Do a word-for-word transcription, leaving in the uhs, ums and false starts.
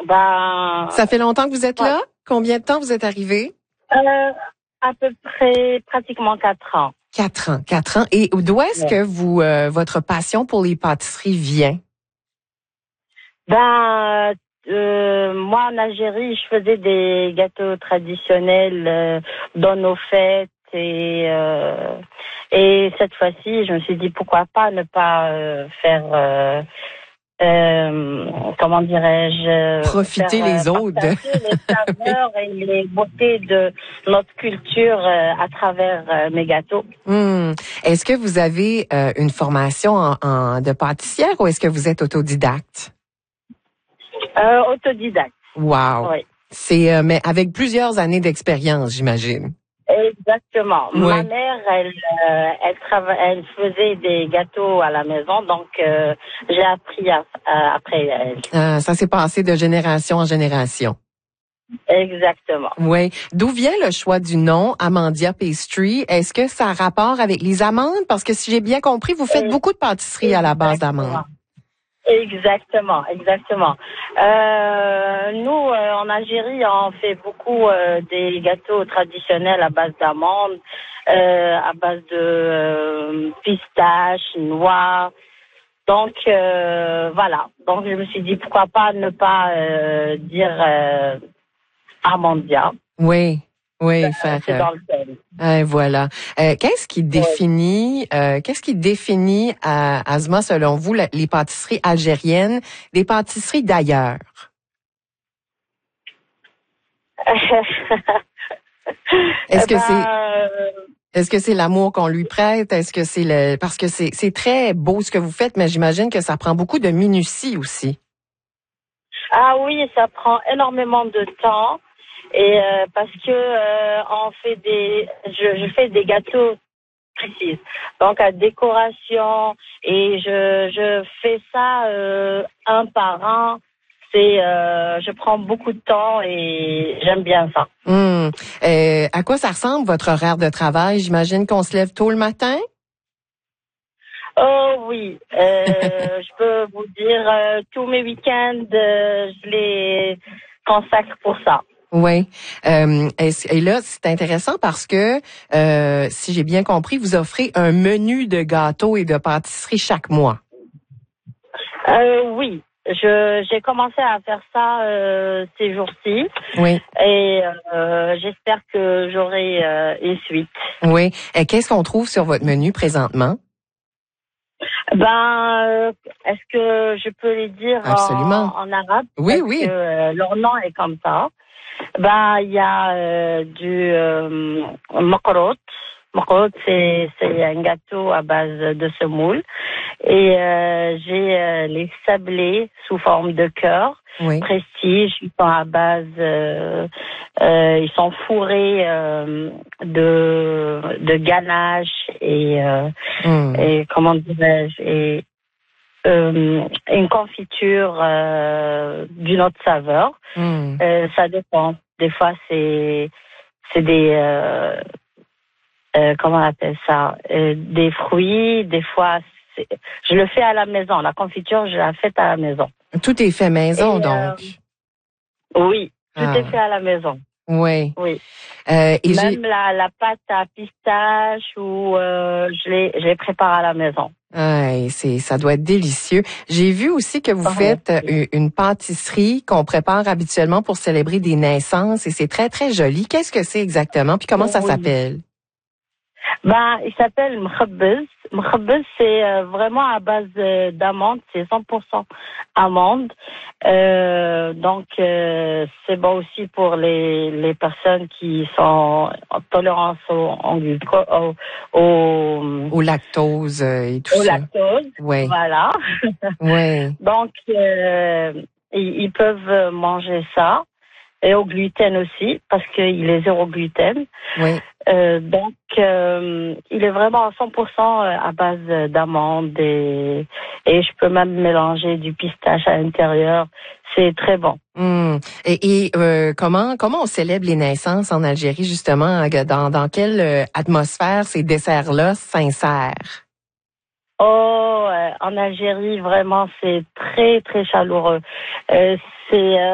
Ben, Ça fait longtemps que vous êtes ouais. là? Combien de temps vous êtes arrivé? Euh, à peu près, pratiquement quatre ans. Quatre ans, quatre ans. Et d'où est-ce Ouais. que vous, euh, votre passion pour les pâtisseries vient? Ben, euh, moi en Algérie, je faisais des gâteaux traditionnels euh, dans nos fêtes et euh, et cette fois-ci, je me suis dit pourquoi pas ne pas euh, faire euh, euh, comment dirais-je Profiter faire euh, les autres. partager les saveurs et les beautés de notre culture euh, à travers euh, mes gâteaux. Hmm. Est-ce que vous avez euh, une formation en, en- de pâtissière ou est-ce que vous êtes autodidacte? Euh, autodidacte. Wow. Oui. C'est euh, mais avec plusieurs années d'expérience, j'imagine. Exactement. Ma Oui. mère, elle, euh, elle trava- elle faisait des gâteaux à la maison, donc euh, j'ai appris à- à- après elle. Euh, ça s'est passé de génération en génération. Exactement. Oui. D'où vient le choix du nom Amandia Pastry? Est-ce que ça a rapport avec les amandes? Parce que si j'ai bien compris, vous faites Et- beaucoup de pâtisseries à la base d'amandes. Exactement. Exactement, exactement. Euh, nous, euh, en Algérie, on fait beaucoup euh, des gâteaux traditionnels à base d'amandes, euh, à base de euh, pistaches, noix. Donc euh, voilà. Donc je me suis dit pourquoi pas ne pas euh, dire euh, Amandia. Oui. Oui, faire. C'est euh, dans le thème. euh, voilà. Euh, qu'est-ce qui Ouais. définit, euh, qu'est-ce qui définit, euh, Asma, selon vous, la- les pâtisseries algériennes des pâtisseries d'ailleurs? Est-ce Eh que c'est ben, Est-ce que c'est l'amour qu'on lui prête? Est-ce que c'est le parce que c'est c'est très beau ce que vous faites, mais j'imagine que ça prend beaucoup de minutie aussi. ah oui, ça prend énormément de temps et euh, parce que euh, on fait des, je, je fais des gâteaux précis, donc à décoration et je je fais ça euh, un par un. C'est, euh, je prends beaucoup de temps et j'aime bien ça. Hum. Euh, à quoi ça ressemble votre horaire de travail? J'imagine qu'on se lève tôt le matin? Oh oui, euh, je peux vous dire euh, tous mes week-ends, euh, je les consacre pour ça. Oui. Euh, est-ce- et là, c'est intéressant parce que, euh, si j'ai bien compris, vous offrez un menu de gâteaux et de pâtisseries chaque mois. Euh, oui, je j'ai commencé à faire ça euh, ces jours-ci Oui. et euh, j'espère que j'aurai euh, une suite. Oui. Et qu'est-ce qu'on trouve sur votre menu présentement? Ben, euh, est-ce que je peux les dire Absolument. en, en arabe Oui, parce oui. que euh, leur nom est comme ça. Ben, il y a euh, du euh, makrot. Makrot, c'est c'est un gâteau à base de semoule. Et euh, j'ai euh, les sablés sous forme de cœur. Oui. Prestige, ils sont à base, euh, euh, ils sont fourrés euh, de de ganache et euh, Hum. et comment dirais-je et euh, une confiture euh, d'une autre saveur. Hum. Euh, ça dépend. Des fois, c'est c'est des euh, euh, comment on appelle ça, euh, des fruits. Des fois, c'est, je le fais à la maison. La confiture, je la fais à la maison. Tout est fait maison, Et donc. euh, oui, tout Ah. est fait à la maison. Oui. Oui. Euh, et j'ai Même la, la pâte à pistache ou euh, je les je les prépare à la maison. Ouais, c'est, ça doit être délicieux. J'ai vu aussi que vous Oh, faites euh, merci. une pâtisserie qu'on prépare habituellement pour célébrer des naissances et c'est très, très joli. Qu'est-ce que c'est exactement? Puis comment ça Oui. s'appelle? Ben, il s'appelle mkhabbez. Mkhabbez, c'est euh, vraiment à base euh, d'amandes, c'est cent pour cent amandes. Euh, donc, euh, c'est bon aussi pour les, les personnes qui sont en tolérance au, en gluco- au, au, Au lactose euh, et tout au ça. lactose. Oui, Voilà. oui. Donc, euh, ils, ils peuvent manger ça. Et au gluten aussi, parce qu'il est zéro gluten. Oui. Euh, donc, euh, il est vraiment à cent pour cent à base d'amandes et, et je peux même mélanger du pistache à l'intérieur. C'est très bon. Hum. Et, et euh, comment comment on célèbre les naissances en Algérie justement? Dans dans quelle euh, atmosphère ces desserts-là s'insèrent? Oh, euh, en Algérie, vraiment, c'est très, très chaleureux. Euh, c'est... Euh,